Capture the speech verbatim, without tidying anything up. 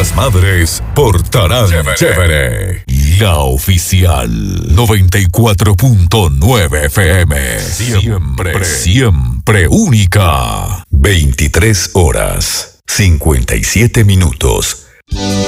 las Madres portarán chévere. chévere. La oficial noventa y cuatro punto nueve F M. Siempre, siempre única. veintitrés horas, cincuenta y siete minutos.